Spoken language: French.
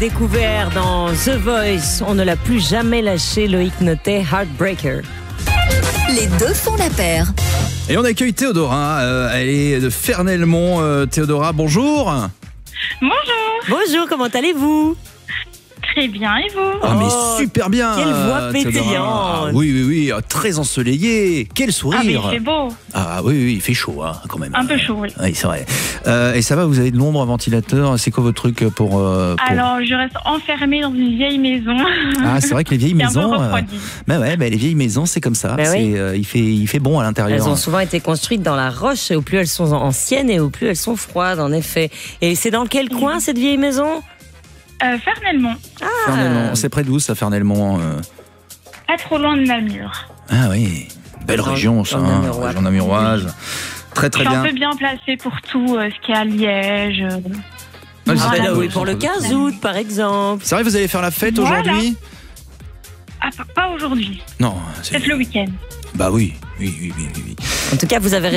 découvert dans The Voice. On ne l'a plus jamais lâché, Loïc Notet, Heartbreaker. Les deux font la paire. Et on accueille Théodora, elle est de Fernelmont. Théodora, bonjour. Bonjour, Bonjour, comment allez-vous? très bien, et vous? Ah mais super bien. Quelle voix Théodora. pétillante. Oui, très ensoleillé. Quel Ah, mais sourire. il fait beau, Ah oui, il fait chaud quand même. un peu chaud, oui. Oui, c'est vrai. Et ça va, vous avez de l'ombre, un ventilateur. C'est quoi votre truc pour... Alors, je reste enfermée dans une vieille maison. Ah, c'est vrai que les vieilles C'est un peu maisons... refroidi. les vieilles maisons, c'est comme ça. Ben oui. Il fait bon à l'intérieur. Elles ont souvent été construites dans la roche, et au plus elles sont anciennes et au plus elles sont froides, en effet. Et c'est dans quel coin, cette vieille maison? Fernelmont, Fernelmont, c'est près d'où ça, Fernelmont pas trop loin de Namur. Ah oui, belle région ça, dans le Namurois. région namuroise. Très Je suis bien. un peu bien placée pour tout ce qui est à Liège. Ah, Ah, c'est ben vrai, oui, pour le 15 août, par exemple. C'est vrai, vous allez faire la fête Voilà. aujourd'hui? Ah, pas aujourd'hui, Non, c'est... peut-être le week-end. Bah oui. En tout cas, vous avez